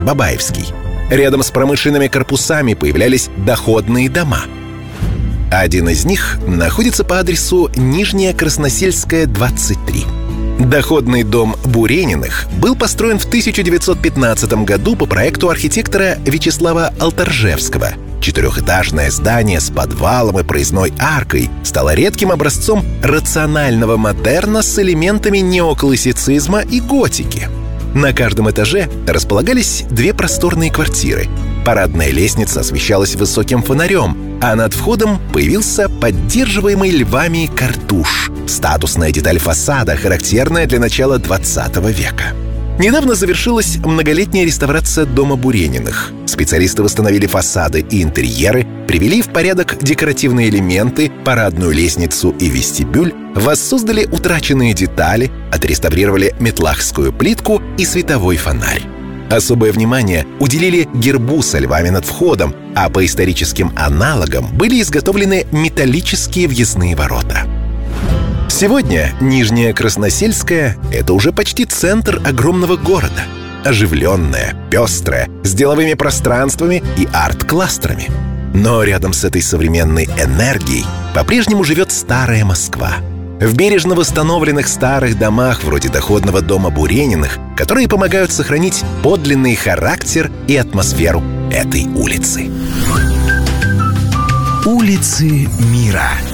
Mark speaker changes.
Speaker 1: Бабаевский. Рядом с промышленными корпусами появлялись доходные дома. Один из них находится по адресу Нижняя Красносельская, 23. Доходный дом Бурениных был построен в 1915 году по проекту архитектора Вячеслава Алторжевского. Четырехэтажное здание с подвалом и проездной аркой стало редким образцом рационального модерна с элементами неоклассицизма и готики. На каждом этаже располагались две просторные квартиры. Парадная лестница освещалась высоким фонарем, а над входом появился поддерживаемый львами картуш — статусная деталь фасада, характерная для начала 20 века. Недавно завершилась многолетняя реставрация дома Бурениных. Специалисты восстановили фасады и интерьеры, привели в порядок декоративные элементы, парадную лестницу и вестибюль, воссоздали утраченные детали, отреставрировали метлахскую плитку и световой фонарь. Особое внимание уделили гербу со львами над входом, а по историческим аналогам были изготовлены металлические въездные ворота. Сегодня Нижняя Красносельская — это уже почти центр огромного города. Оживленная, пестрая, с деловыми пространствами и арт-кластерами. Но рядом с этой современной энергией по-прежнему живет старая Москва. В бережно восстановленных старых домах вроде доходного дома Бурениных, которые помогают сохранить подлинный характер и атмосферу этой улицы.
Speaker 2: Улицы мира.